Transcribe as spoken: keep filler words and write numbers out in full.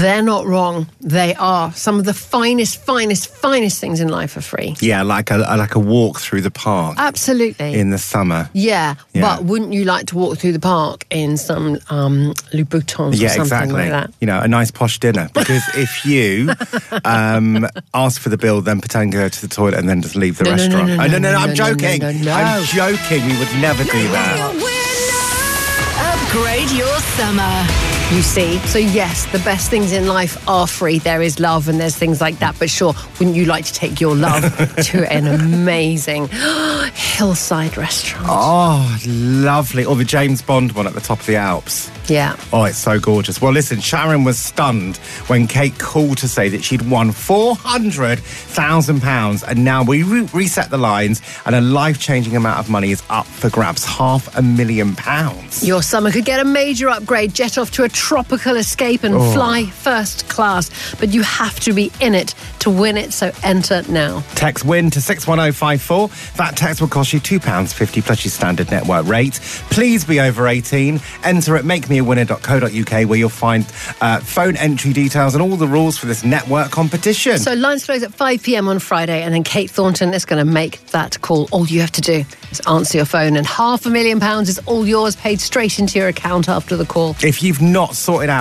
They're not wrong. They are. Some of the finest, finest, finest things in life are free. Yeah, like a like a walk through the park. Absolutely. In the summer. Yeah, Yeah. but wouldn't you like to walk through the park in some um, Louboutins Yeah, or something exactly. like that? You know, a nice posh dinner. Because if you um, ask for the bill, then pretend to go to the toilet and then just leave the No, no, no, restaurant. no, oh, no, no, no, no, no, I'm no, joking. no, no, no. I'm joking. We would never do that. Upgrade your summer. You see? So yes, the best things in life are free. There is love and there's things like that. But sure, wouldn't you like to take your love to an amazing hillside restaurant? Oh, lovely. Or the James Bond one at the top of the Alps. Yeah. Oh, it's so gorgeous. Well, listen, Sharon was stunned when Kate called to say that she'd won four hundred thousand pounds, and now we re- reset the lines and a life-changing amount of money is up for grabs. Half a million pounds. Your summer could get a major upgrade. Jet off to a tropical escape and Oh. fly first class. But you have to be in it to win it, so enter now. Text WIN to six one oh five four. That text will cost you two pounds fifty plus your standard network rate. Please be over eighteen. Enter at make me a winner dot co dot uk where you'll find uh, phone entry details and all the rules for this network competition. So lines close at five p.m. on Friday, and then Kate Thornton is going to make that call. All you have to do is answer your phone, and half a million pounds is all yours, paid straight into your account after the call. If you've not sorted out